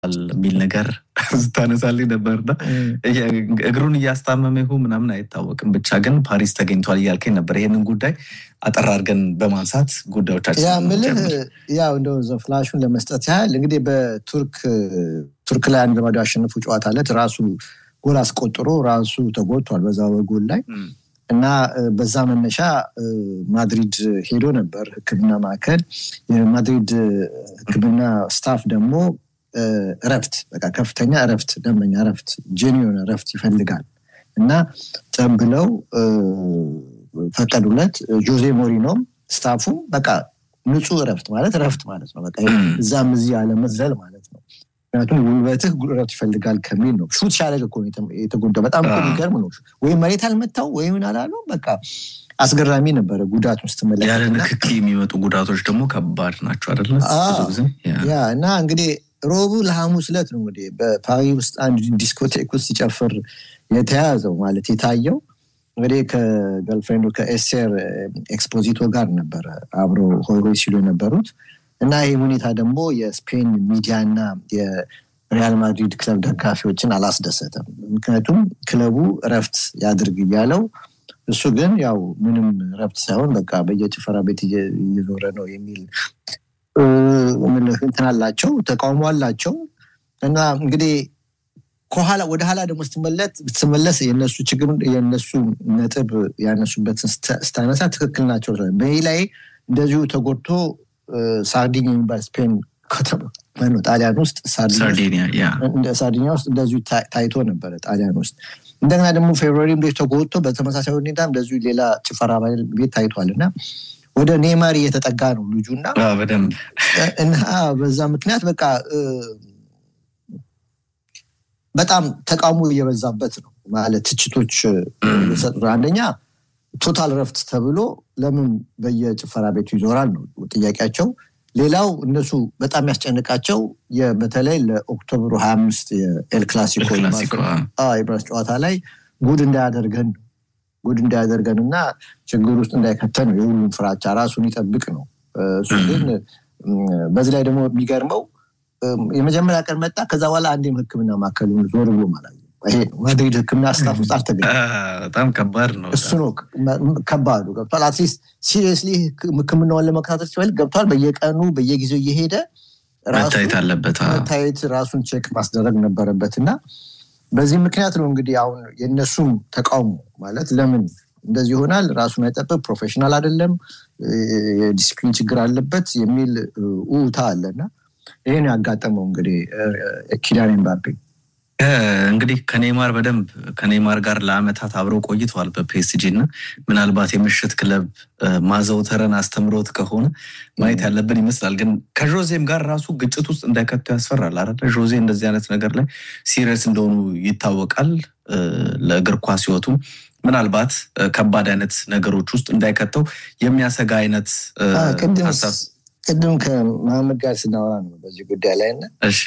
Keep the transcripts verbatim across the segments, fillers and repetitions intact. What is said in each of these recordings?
ሚል ነገር ስታነሳልኝ ነበርና እግሩን ያስታመመ ይሁን ምናምን አይታወቅም ብቻ ግን ፓሪስ ተገኝቷል ያልከኝ ነበር ይሄንን ጉዳይ አጠር አድርገን በማንሳት ጉዳዮቻችን ያ ምልህ ያው እንደው ፍላሹን ለመስጠት ያህል እንግዲህ በቱርክ ቱርክ ላይ አንድ ለማዶ አሸንፉ ጨዋታ አለ ራሱ ጎል አስቆጥሮ ራሱ ተጎድቷል በዛው ጎል ላይ እና በዛ መነሻ ማድሪድ ሄዶ ነበር ህክምና ማዕከል የማድሪድ ህክምና ስታፍ ደግሞ እረፍት በቃ ከፍተኛ እረፍት ደመኛ እረፍት ጄኒዮን እረፍት ይፈልጋል እና ተብለው ፈቀዱለት ጆዜ ሞሪኖ ስታፉ በቃ ንጹህ እረፍት ማለት እረፍት ማለት ነው በቃ እዛም እዚህ ያለ መዝለል ማለት ነው ምክንያቱም ውበትህ እረፍት ይፈልጋል ከሚል ነው ሹት ሻለገ እኮ የተጎዳው በጣም የሚገርም ነው ወይ መሬት አልመታው ወይ ምን አላለው በቃ አስገራሚ ነበር ጉዳት ውስጥ ተመለከተ ያለ ንክኪ የሚመጡ ጉዳቶች ደግሞ ከባድ ናቸው አይደል ያ እና እንግዲህ ሮቡ ለሐሙስ ዕለት ነው እንግዲህ በፓሪስ ውስጥ አንድ ዲስኮቴክ ውስጥ ሲጨፍር የተያዘው ማለት የታየው እንግዲህ ከገርልፍሬንዱ ከኤስቴር ኤክስፖዚቶ ጋር ነበር አብሮ ሆይ ሲሉ የነበሩት እና ይሄ ሁኔታ ደግሞ የስፔን ሚዲያና የሪያል ማድሪድ ክለብ ደጋፊዎችን አላስደሰተም ምክንያቱም ክለቡ እረፍት ያድርግ ያለው እሱ ግን ያው ምንም እረፍት ሳይሆን በቃ በየጭፈራ ቤት እየዞረ ነው የሚል ምን እንትናላቸው ተቃውሞ አላቸው እና እንግዲህ ከኋላ ወደ ኋላ ደግሞ ስትመለስ ስትመለስ የነሱ ችግር የነሱ ነጥብ ያነሱበት ስታነሳ ትክክል ናቸው በላይ እንደዚሁ ተጎድቶ ሳርዲኒያ የሚባል ስፔን ከተማ ማነው ጣሊያን ውስጥ ሳርዲኒያ ያ እንደ ሳርዲኒያ ውስጥ እንደዚሁ ታይቶ ነበር ጣሊያን ውስጥ እንደገና ደግሞ ፌብሩዋሪም ላይ ተጎድቶ በተመሳሳይ ሁኔታ እንደዚሁ ሌላ ጭፈራ ቤት ታይቷልና ወደ ኔይማር እየተጠጋ ነው ልጁና አዎ በደንብ እና በዛ ምክንያት በቃ በጣም ተቃውሞ እየበዛበት ነው ማለት ትችቶች የሰጡት አንደኛ ቶታል ረፍት ተብሎ ለምን በየጭፈራ ቤቱ ይዞራል ነው ጥያቄያቸው ሌላው እነሱ በጣም ያስጨንቃቸው በተለይ ለኦክቶበር ሀያ አምስት የኤል ክላሲኮ አዎ የብራስ ጨዋታ ላይ ጉድ እንዳያደርገን ጉድ እንዳያደርገንና ችግር ውስጥ እንዳይከተን ነው የሁሉም ፍራቻ ራሱን ይጠብቅ ነው እሱ ግን በዚህ ላይ ደግሞ የሚገርመው የመጀመሪያ ቀን መጣ ከዛ በኋላ አንዴም ህክምና ማከሉን ዞር ብሎ ማለት ይሄ ማድሪድ ህክምና ስታፍ ውስጥ አልተገኘ በጣም ከባድ ነው እሱ ነው ከባዱ ገብቷል አትሊስት ሲሪየስሊ ህክምናውን ለመከታተል ሲፈልግ ገብቷል በየቀኑ በየጊዜው እየሄደ ራሱ ታይት አለበት ታይት ራሱን ቼክ ማስደረግ ነበረበትና በዚህ ምክንያት ነው እንግዲህ አሁን የነሱም ተቃውሞ ማለት ለምን እንደዚህ ይሆናል ራሱን አይጠብቅ ፕሮፌሽናል አይደለም የዲሲፕሊን ችግር አለበት የሚል ኡታ አለና ይሄን ያጋጠመው እንግዲህ ኪሊያን ኤምባፔ እንግዲህ ከኔይማር በደንብ ከኔይማር ጋር ለአመታት አብረው ቆይተዋል በፒኤስጂ እና ምናልባት የምሽት ክለብ ማዘውተረን አስተምሮት ከሆነ ማየት ያለብን ይመስላል ግን ከጆዜም ጋር ራሱ ግጭት ውስጥ እንዳይከቱ ያስፈራል አይደል ጆዜ እንደዚህ አይነት ነገር ላይ ሲሪየስ እንደሆኑ ይታወቃል ለእግር ኳስ ህይወቱ ምናልባት ከባድ አይነት ነገሮች ውስጥ እንዳይከተው የሚያሰጋ አይነት ሐሳብ ቅድም ከመሐመድ ጋር ስናወራ ነው በዚህ ጉዳይ ላይ እና እሺ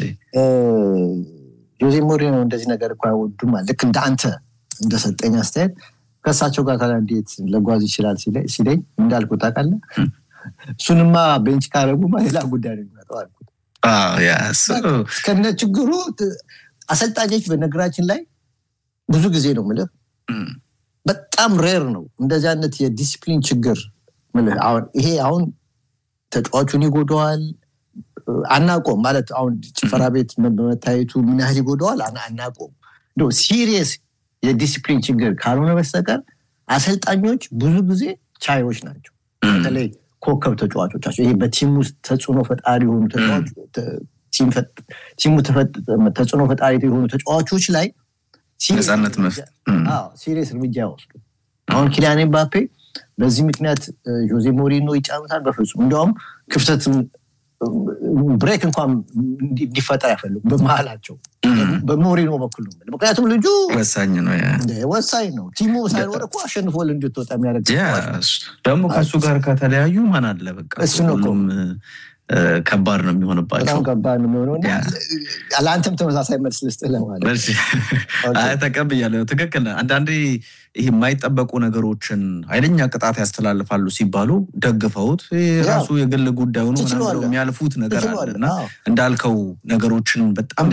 ጆዜ ሞሪኖ እንደዚህ ነገር እኮ አይወዱም ልክ እንደ አንተ እንደሰጠኝ አስተያየት ከሳቸው ጋር ታዲያ እንዴት ለጓዝ ይችላል ሲለኝ እንዳልኩ ታውቃለህ እሱንማ ቤንች ካረጉማ ሌላ ጉዳይ ነው የሚመጣው አልኩት አዎ ያ ከነ ችግሩ አሰልጣኞች በነገራችን ላይ ብዙ ጊዜ ነው ማለት በጣም ሬር ነው እንደዚህ አይነት የዲሲፕሊን ችግር ማለት አሁን ይሄ አሁን ተጫዋቹን ይጎዳዋል አናቆም ማለት አሁን ጭፈራ ቤት በመታየቱ ምን ያህል ይጎዳዋል አናቆም ነው ሲሪየስ የዲሲፕሊን ችግር ካልሆነ በስተቀር አሰልጣኞች ብዙ ጊዜ ቻዮች ናቸው በተለይ ኮከብ ተጫዋቾቻቸው ይሄ በቲም ውስጥ ተጽዕኖ ፈጣሪ ሆኑ ተጫዋቾች ቲም ቲሙ ተጽዕኖ ፈጣሪ የሆኑ ተጫዋቾች ላይ ነፃነት መስጠት አዎ ሲሪየስ እርምጃ ወስዱ አሁን ኪሊያን ኤምባፔ በዚህ ምክንያት ጆዜ ሞሪኖ ይጫወታል በፍጹም እንደውም ክፍተትን ብሬክ እንኳን እንዲፈጠር ያፈልጉ በመሃላቸው በሞሪኖ በኩል ነው ምክንያቱም ልጁ ወሳኝ ነው ያ ወሳኝ ነው ቲሙ ሳይወር እኮ አሸንፎል እንድትወጣ የሚያደርግ ያ ደግሞ ከሱ ጋር ከተለያዩ ማን አለ በቃ እሱ ነው ከባድ ነው የሚሆንባቸው በጣም ከባድ ነው የሚሆነውና አላንተም ተመሳሳይ መልስ ልስጥህ ለማለት እሺ አይ ተቀበያለሁ ትክክል አንዳንዴ ይሄ የማይጠበቁ ነገሮችን ኃይለኛ ቅጣት ያስተላልፋሉ ሲባሉ ደግፈውት ራሱ የግል ጉዳዩ ነው ምናምን የሚያልፉት ነገር አለና እንዳልከው ነገሮችን በጣም